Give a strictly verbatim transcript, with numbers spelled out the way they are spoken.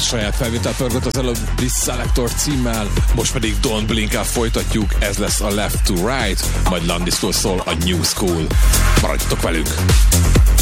saját felvétel pörgött az előbb Bliss Selector címmel, most pedig Don't Blink-el folytatjuk, ez lesz a Left to Right, majd Landisztól szól a New School. Maradjatok velünk!